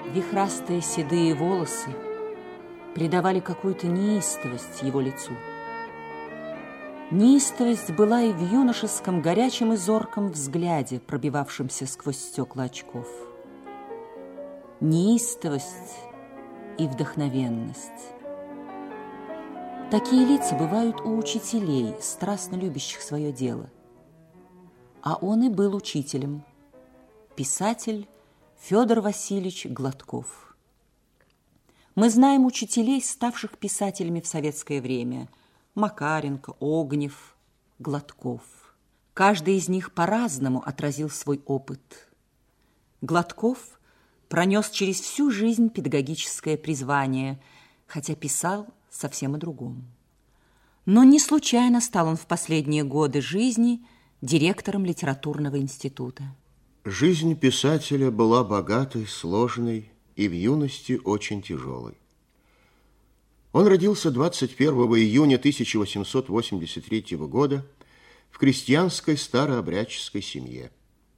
Вихрастые седые волосы придавали какую-то неистовость его лицу. Неистовость была и в юношеском, горячем и зорком взгляде, пробивавшемся сквозь стекла очков. Неистовость и вдохновенность. Такие лица бывают у учителей, страстно любящих свое дело. А он и был учителем. Писатель Федор Васильевич Гладков. Мы знаем учителей, ставших писателями в советское время: Макаренко, Огнев, Гладков. Каждый из них по-разному отразил свой опыт. Гладков пронес через всю жизнь педагогическое призвание, хотя писал совсем о другом. Но не случайно стал он в последние годы жизни директором литературного института. Жизнь писателя была богатой, сложной и в юности очень тяжелой. Он родился 21 июня 1883 года в крестьянской старообрядческой семье.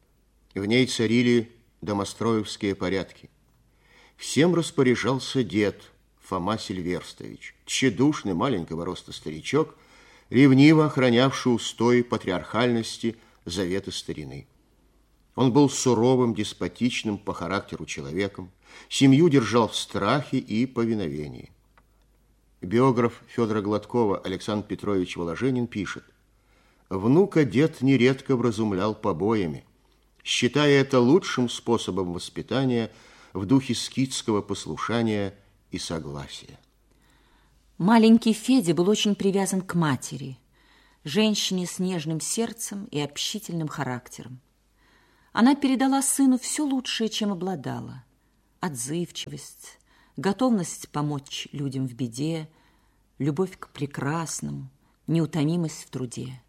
В ней царили домостроевские порядки. Всем распоряжался дед Фома Сильверстович, тщедушный маленького роста старичок, ревниво охранявший устои патриархальности, заветы старины. Он был суровым, деспотичным по характеру человеком, семью держал в страхе и повиновении. Биограф Федора Гладкова Александр Петрович Воложенин пишет: «Внука дед нередко вразумлял побоями, считая это лучшим способом воспитания в духе скитского послушания и согласия». Маленький Федя был очень привязан к матери, женщине с нежным сердцем и общительным характером. Она передала сыну все лучшее, чем обладала: отзывчивость, готовность помочь людям в беде, любовь к прекрасному, неутомимость в труде.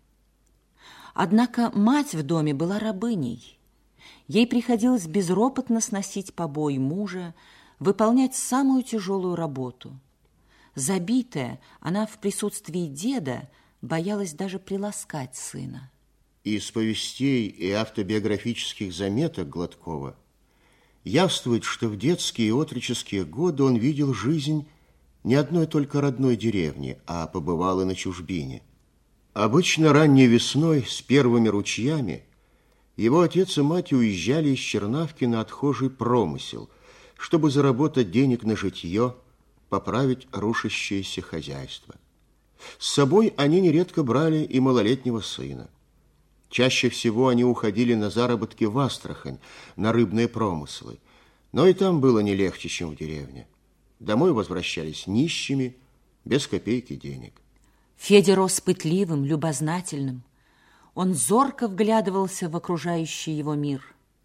Однако мать в доме была рабыней. Ей приходилось безропотно сносить побои мужа, выполнять самую тяжелую работу. Забитая, она в присутствии деда боялась даже приласкать сына. Из повестей и автобиографических заметок Гладкова явствует, что в детские и отроческие годы он видел жизнь не одной только родной деревни, а побывал и на чужбине. Обычно ранней весной с первыми ручьями его отец и мать уезжали из Чернавки на отхожий промысел, чтобы заработать денег на житье, поправить рушащееся хозяйство. С собой они нередко брали и малолетнего сына. Чаще всего они уходили на заработки в Астрахань, на рыбные промыслы. Но и там было не легче, чем в деревне. Домой возвращались нищими, без копейки денег. Федя рос пытливым, любознательным. Он зорко вглядывался в окружающий его мир.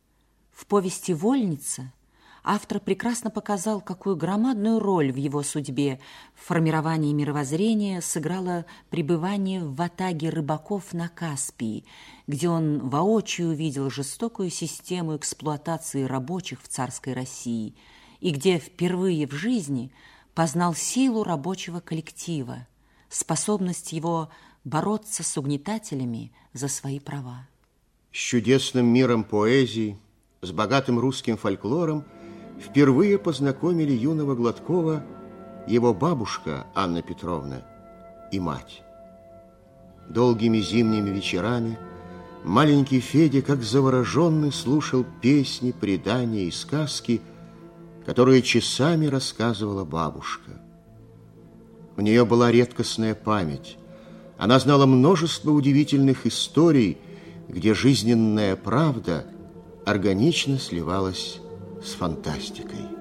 В повести «Вольница» автор прекрасно показал, какую громадную роль в его судьбе, в формировании мировоззрения сыграло пребывание в ватаге рыбаков на Каспии, где он воочию увидел жестокую систему эксплуатации рабочих в царской России и где впервые в жизни познал силу рабочего коллектива, способность его бороться с угнетателями за свои права. С чудесным миром поэзии, с богатым русским фольклором впервые познакомили юного Гладкова его бабушка Анна Петровна и мать. Долгими зимними вечерами маленький Федя, как завороженный, слушал песни, предания и сказки, которые часами рассказывала бабушка. У нее была редкостная память. Она знала множество удивительных историй, где жизненная правда органично сливалась с фантастикой.